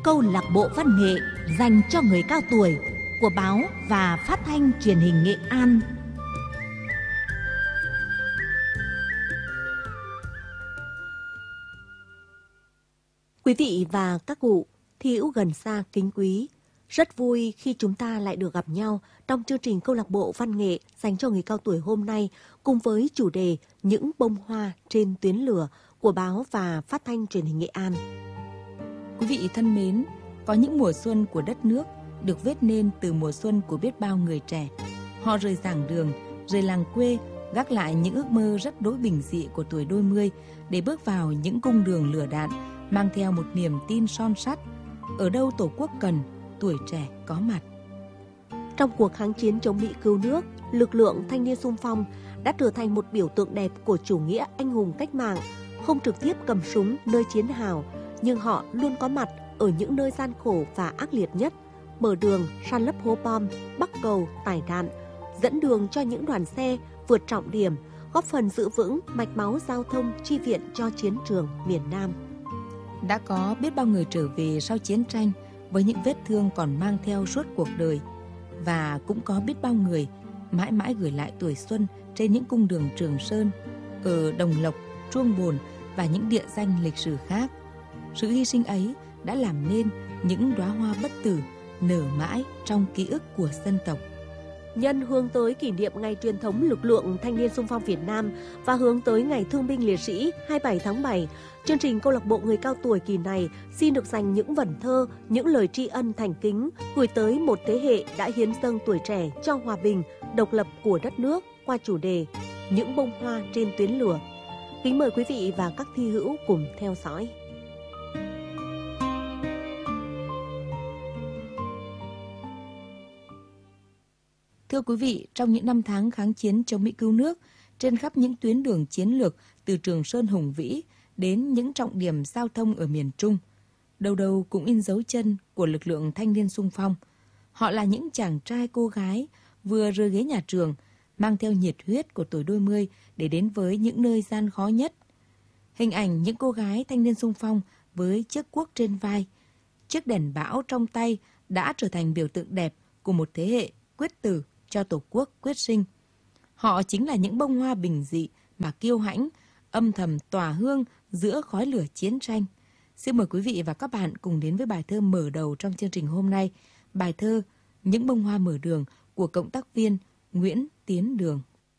câu lạc bộ văn nghệ dành cho người cao tuổi của báo và phát thanh truyền hình Nghệ An. Quý vị và các cụ thi hữu gần xa kính quý, rất vui khi chúng ta lại được gặp nhau trong chương trình câu lạc bộ văn nghệ dành cho người cao tuổi hôm nay, cùng với chủ đề Những bông hoa trên tuyến lửa của báo và phát thanh truyền hình Nghệ An. Quý vị thân mến, có những mùa xuân của đất nước được viết nên từ mùa xuân của biết bao người trẻ. Họ rời giảng đường, rời làng quê, gác lại những ước mơ rất đỗi bình dị của tuổi đôi mươi để bước vào những cung đường lửa đạn, mang theo một niềm tin son sắt. Ở đâu Tổ quốc cần, tuổi trẻ có mặt. Trong cuộc kháng chiến chống Mỹ cứu nước, lực lượng thanh niên xung phong đã trở thành một biểu tượng đẹp của chủ nghĩa anh hùng cách mạng, không trực tiếp cầm súng nơi chiến hào, nhưng họ luôn có mặt ở những nơi gian khổ và ác liệt nhất, mở đường, san lấp hố bom, bắc cầu, tải đạn, dẫn đường cho những đoàn xe vượt trọng điểm, góp phần giữ vững mạch máu giao thông chi viện cho chiến trường miền Nam. Đã có biết bao người trở về sau chiến tranh với những vết thương còn mang theo suốt cuộc đời, và cũng có biết bao người mãi mãi gửi lại tuổi xuân trên những cung đường Trường Sơn, ở Đồng Lộc, Truông Bồn và những địa danh lịch sử khác. Sự hy sinh ấy đã làm nên những đóa hoa bất tử nở mãi trong ký ức của dân tộc. Nhân hướng tới kỷ niệm ngày truyền thống lực lượng thanh niên xung phong Việt Nam và hướng tới ngày thương binh liệt sĩ 27 tháng 7, chương trình câu lạc bộ người cao tuổi kỳ này xin được dành những vần thơ, những lời tri ân thành kính gửi tới một thế hệ đã hiến dâng tuổi trẻ cho hòa bình, độc lập của đất nước qua chủ đề Những bông hoa trên tuyến lửa. Kính mời quý vị và các thi hữu cùng theo dõi. Thưa quý vị, trong những năm tháng kháng chiến chống Mỹ cứu nước, trên khắp những tuyến đường chiến lược từ Trường Sơn hùng vĩ đến những trọng điểm giao thông ở miền Trung, đâu đâu cũng in dấu chân của lực lượng thanh niên xung phong. Họ là những chàng trai cô gái vừa rời ghế nhà trường, mang theo nhiệt huyết của tuổi đôi mươi để đến với những nơi gian khó nhất. Hình ảnh những cô gái thanh niên xung phong với chiếc cuốc trên vai, chiếc đèn bão trong tay đã trở thành biểu tượng đẹp của một thế hệ quyết tử cho Tổ quốc quyết sinh. Họ chính là những bông hoa bình dị mà kiêu hãnh, âm thầm tỏa hương giữa khói lửa chiến tranh. Xin mời quý vị và các bạn cùng đến với bài thơ mở đầu trong chương trình hôm nay, bài thơ Những bông hoa mở đường của cộng tác viên Nguyễn Tiến Đường.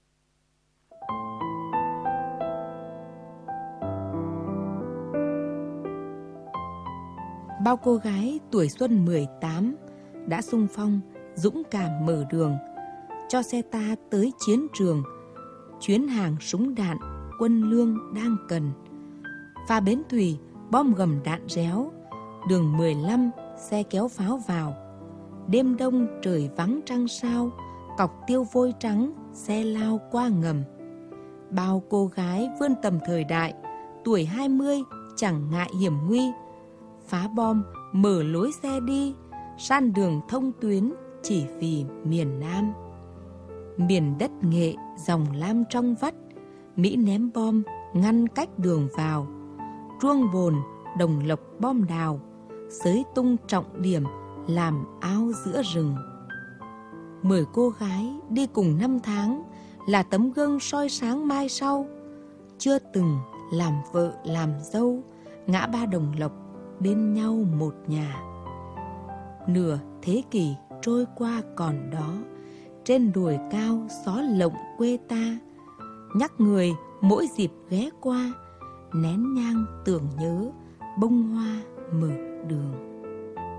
Bao cô gái tuổi xuân 18 đã xung phong, dũng cảm mở đường, cho xe ta tới chiến trường, chuyến hàng súng đạn quân lương đang cần. Phà bến thủy bom gầm đạn réo, đường 15 xe kéo pháo vào. Đêm đông trời vắng trăng sao, cọc tiêu vôi trắng xe lao qua ngầm. Bao cô gái vươn tầm thời đại, tuổi 20 chẳng ngại hiểm nguy, phá bom mở lối xe đi, san đường thông tuyến chỉ vì miền Nam. Miền đất Nghệ dòng lam trong vắt, Mỹ ném bom ngăn cách đường vào. Truông Bồn, Đồng Lộc bom đào, xới tung trọng điểm làm ao giữa rừng. 10 cô gái đi cùng 5 tháng là tấm gương soi sáng mai sau. Chưa từng làm vợ làm dâu, ngã ba Đồng Lộc bên nhau một nhà. Nửa thế kỷ trôi qua còn đó, trên đồi cao xó lộng quê ta, nhắc người mỗi dịp ghé qua, nén nhang tưởng nhớ bông hoa mở đường.